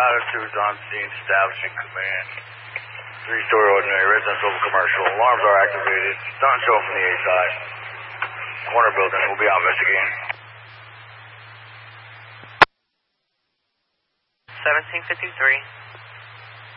Latitudes on scene, establishing command. 3-story ordinary, residential, commercial. Alarms are activated. Don't show from the A side. Corner building, we'll be out investigating. 1753.